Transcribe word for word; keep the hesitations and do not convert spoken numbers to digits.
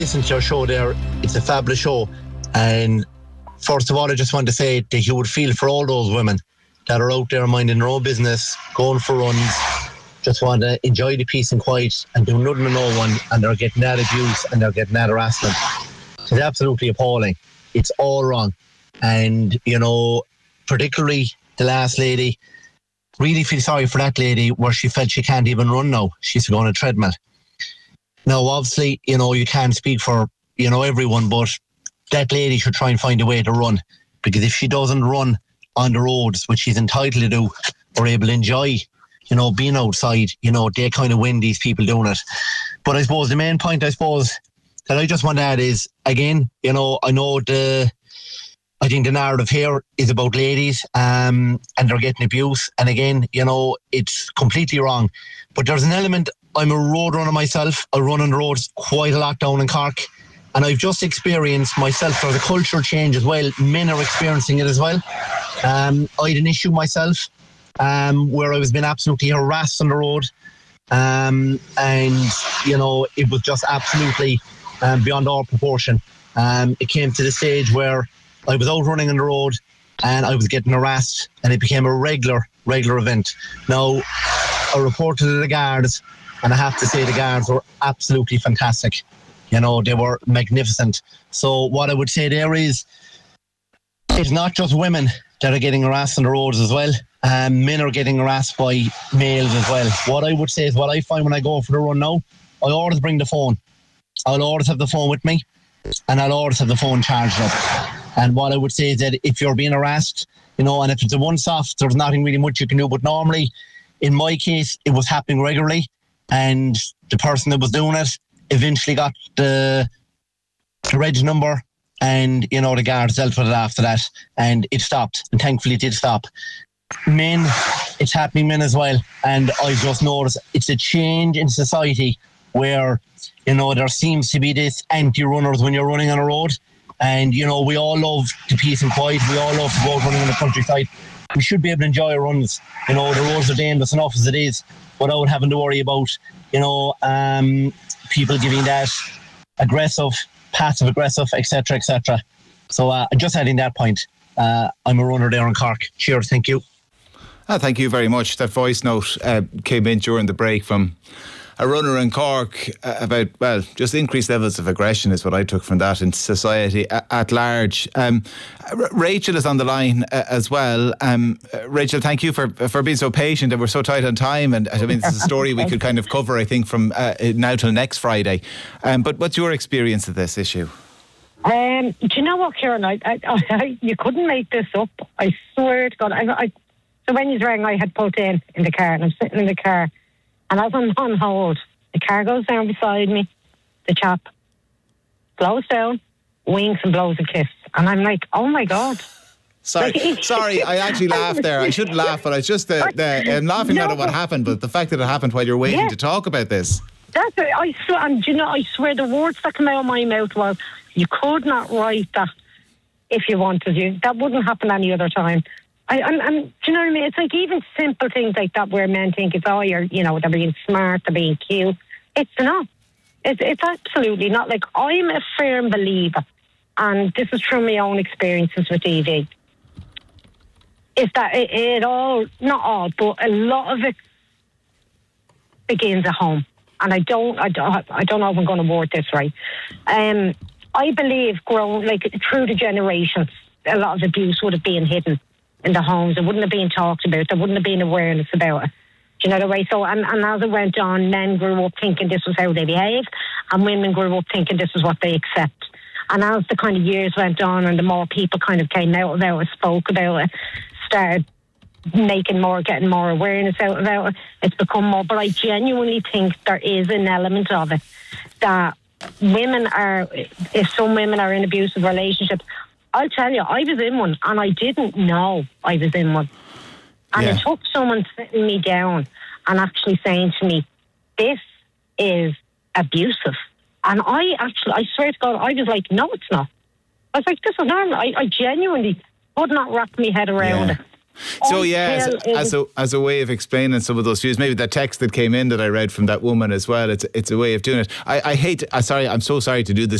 Listen to your show there. It's a fabulous show. And first of all, I just want to say that you would feel for all those women that are out there minding their own business, going for runs, just want to enjoy the peace and quiet and do nothing to no one, and they're getting that abuse and they're getting that harassment. It's absolutely appalling. It's all wrong. And, you know, particularly the last lady, really feel sorry for that lady where she felt she can't even run now. She's going on a treadmill. Now, obviously, you know, you can't speak for, you know, everyone, but that lady should try and find a way to run, because if she doesn't run on the roads, which she's entitled to do, or able to enjoy, you know, being outside, you know, they kind of win these people doing it. But I suppose the main point, I suppose, that I just want to add is, again, you know, I know the, I think the narrative here is about ladies um, and they're getting abuse. And again, you know, it's completely wrong. But there's an element, I'm a road runner myself. I run on the roads quite a lot down in Cork. And I've just experienced myself, there's a cultural change as well. Men are experiencing it as well. Um, I had an issue myself um, where I was being absolutely harassed on the road. Um, and, you know, it was just absolutely um, beyond all proportion. Um, it came to the stage where I was out running on the road and I was getting harassed, and it became a regular, regular event. Now, I reported to the guards, and I have to say the guards were absolutely fantastic. You know, they were magnificent. So what I would say there is, it's not just women that are getting harassed on the roads as well. Um, men are getting harassed by males as well. What I would say is, what I find when I go for the run now, I always bring the phone. I'll always have the phone with me, and I'll always have the phone charged up. And what I would say is that if you're being harassed, you know, and if it's a once-off, there's nothing really much you can do. But normally, in my case, it was happening regularly, and the person that was doing it eventually got the, the reg number, and, you know, the guards dealt with it after that, and it stopped. And thankfully, it did stop. Men, it's happening men as well. And I've just noticed it's a change in society where, you know, there seems to be this anti-runners when you're running on a road. And, you know, we all love the peace and quiet. We all love to go out running on the countryside. We should be able to enjoy our runs. You know, the roads are dangerous enough as it is, without having to worry about, you know, um, people giving that aggressive, passive aggressive, et cetera, et cetera. So uh, just adding that point, uh, I'm a runner there in Cork. Cheers, thank you. Ah, thank you very much. That voice note uh, came in during the break from a runner in Cork uh, about, well, just increased levels of aggression is what I took from that in society at, at large. Um, R- Rachel is on the line uh, as well. Um, uh, Rachel, thank you for for being so patient, and we're so tight on time. And I mean, it's a story we could kind of cover, I think, from uh, now till next Friday. Um, but what's your experience of this issue? Um, do you know what, Kieran? I, I, I, you couldn't make this up. I swear to God. I, I, so when he's rang, I had pulled in in the car, and I'm sitting in the car. And as I'm on hold, the car goes down beside me. The chap slows down, winks and blows a kiss. And I'm like, oh my God. Sorry, sorry, I actually laughed there. I shouldn't laugh, but I just, uh, uh, I'm laughing no, not at what happened, but the fact that it happened while you're waiting yeah. to talk about this. That's it. I swear, and you know, I swear the words that come out of my mouth was, you could not write that if you wanted to. That wouldn't happen any other time. I, I'm, I'm, do you know what I mean? It's like even simple things like that where men think it's, oh, you're, you know, they're being smart, they're being cute. It's not. It's, it's absolutely not. Like, I'm a firm believer, and this is through my own experiences with D V, is that it, it all, not all, but a lot of it begins at home. And I don't, I don't, I don't know if I'm going to word this right. Um, I believe, grown, like, through the generations, a lot of abuse would have been hidden in the homes. It wouldn't have been talked about. There wouldn't have been awareness about it. Do you know the way? So, and, and as it went on, men grew up thinking this was how they behaved, and women grew up thinking this was what they accept. And as the kind of years went on, and the more people kind of came out about it, spoke about it, started making more, getting more awareness out about it, it's become more. But I genuinely think there is an element of it that women are, if some women are in abusive relationships, I'll tell you, I was in one and I didn't know I was in one. And yeah. it took someone sitting me down and actually saying to me, this is abusive. And I actually, I swear to God, I was like, no, it's not. I was like, this is normal. I, I genuinely could not wrap my head around yeah. it. So yeah, as, Until as a as a way of explaining some of those views, maybe the text that came in that I read from that woman as well. It's it's a way of doing it. I, I hate. I sorry. I'm so sorry to do this